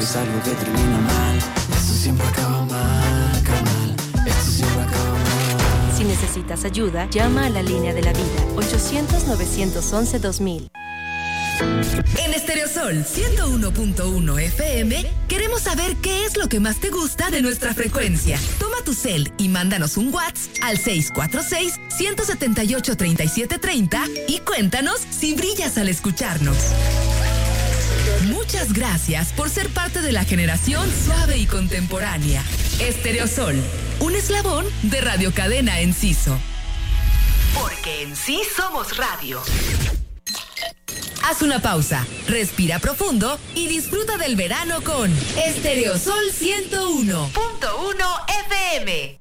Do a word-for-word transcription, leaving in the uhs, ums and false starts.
es algo que termina mal. Esto siempre acaba mal, carnal. Esto siempre acaba mal. Si necesitas ayuda, llama a la línea de la vida. ochocientos, novecientos once, dos mil. En Estereosol ciento uno punto uno F M queremos saber qué es lo que más te gusta de nuestra frecuencia. Toma tu cel y mándanos un WhatsApp al seis cuatro seis, uno siete ocho, tres siete tres cero y cuéntanos si brillas al escucharnos. Muchas gracias por ser parte de la generación suave y contemporánea. Estereosol, un eslabón de Radio Cadena Enciso. Porque en sí somos radio. Haz una pausa, respira profundo y disfruta del verano con Estereosol ciento uno punto uno F M.